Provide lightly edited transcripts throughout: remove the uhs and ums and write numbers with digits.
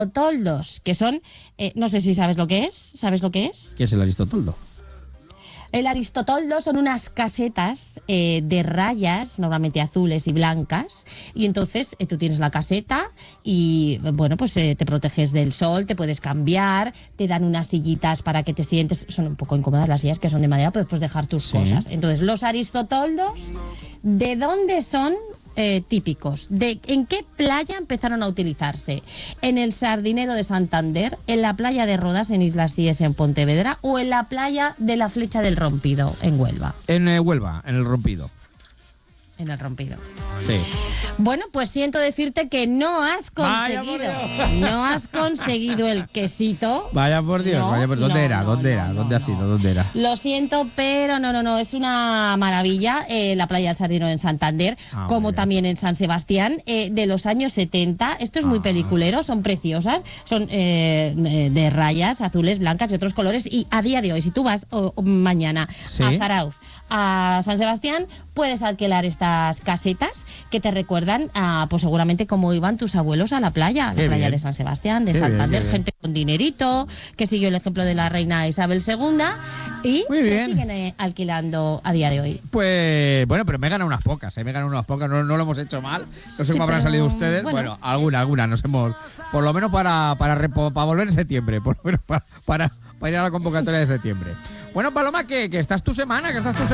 aristotoldos, que son, no sé si sabes lo que es. ¿Sabes lo que es? ¿Qué es el aristotoldo? El aristotoldo son unas casetas de rayas, normalmente azules y blancas, y entonces tú tienes la caseta y, bueno, pues te proteges del sol, te puedes cambiar, te dan unas sillitas para que te sientes, son un poco incómodas las sillas que son de madera, pero puedes dejar tus cosas. Entonces, los aristotoldos, ¿de dónde son? Típicos. ¿En qué playa empezaron a utilizarse? ¿En el Sardinero de Santander, en la playa de Rodas en Islas Cíes en Pontevedra o en la playa de la Flecha del Rompido en Huelva? En Huelva, en el Rompido. En el Rompido. Sí. Bueno, pues siento decirte que no has conseguido el quesito. Vaya por Dios, vaya por ¿Dónde era? ¿Dónde ha sido? ¿Dónde era? Lo siento, pero no, es una maravilla la playa del Sardinero en Santander, como también en San Sebastián, de los años 70. Esto es muy peliculero, son preciosas, son de rayas azules, blancas y otros colores, y a día de hoy, si tú vas mañana a Zarauz, a San Sebastián, puedes alquilar estas casetas que te recuerdan pues seguramente cómo iban tus abuelos a la playa de San Sebastián, de Santander, gente con dinerito, que siguió el ejemplo de la reina Isabel II y se siguen alquilando a día de hoy. Pues bueno, pero me he ganado unas pocas, no lo hemos hecho mal, no sé cómo habrán salido ustedes, bueno, alguna nos hemos, por lo menos para volver en septiembre, por lo menos para ir a la convocatoria de septiembre. Bueno, Paloma, que estás tu semana,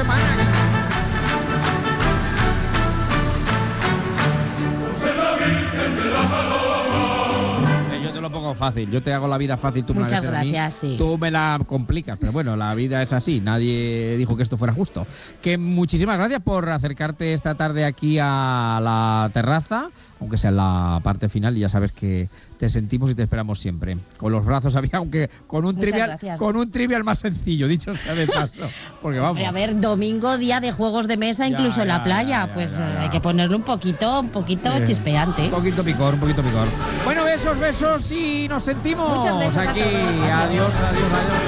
Yo te lo pongo fácil, yo te hago la vida fácil, tú me la haces a mí. Muchas gracias, sí. Tú me la complicas, pero bueno, la vida es así, nadie dijo que esto fuera justo. Que muchísimas gracias por acercarte esta tarde aquí a la terraza, aunque sea en la parte final, y ya sabes que te sentimos y te esperamos siempre. Con los brazos abiertos, aunque con un trivial más sencillo, dicho sea de paso. Porque vamos. A ver, domingo, día de juegos de mesa, incluso en la playa, hay que ponerle un poquito chispeante. Un poquito picor. Bueno, besos y nos sentimos. Muchos besos aquí. A todos. Adiós.